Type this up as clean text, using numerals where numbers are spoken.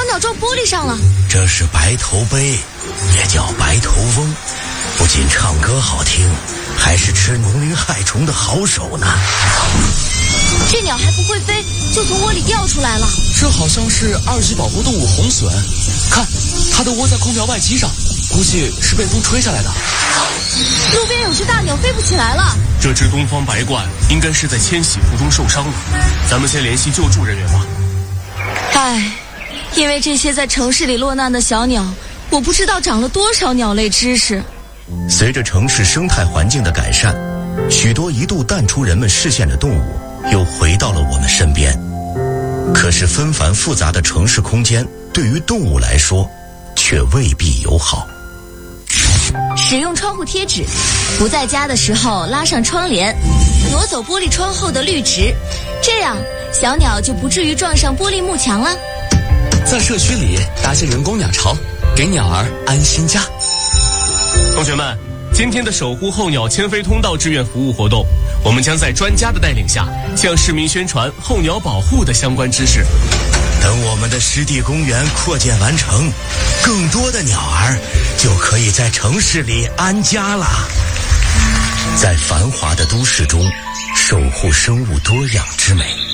鸟撞玻璃上了。 这是白头鹎，也叫白头翁，不仅唱歌好听，还是吃农林害虫的好手呢。 这鸟还不会飞，就从窝里掉出来了。 这好像是2级保护动物红隼，看，它都窝在空调外机上，估计是被风吹下来的。 路边有只大鸟飞不起来了。 这只东方白鹳应该是在迁徙途中受伤了，咱们先联系救助人员吧。 唉，因为这些在城市里落难的小鸟，我不知道长了多少鸟类知识。 随着城市生态环境的改善，许多一度淡出人们视线的动物又回到了我们身边。可是纷繁复杂的城市空间对于动物来说却未必友好。 使用窗户贴纸，不在家的时候拉上窗帘，挪走玻璃窗后的绿植，这样小鸟就不至于撞上玻璃幕墙了。 在社区里搭建人工鸟巢，给鸟儿安心家。 同学们，今天的守护候鸟迁飞通道志愿服务活动，我们将在专家的带领下，向市民宣传候鸟保护的相关知识。 等我们的湿地公园扩建完成，更多的鸟儿就可以在城市里安家了。在繁华的都市中，守护生物多样之美。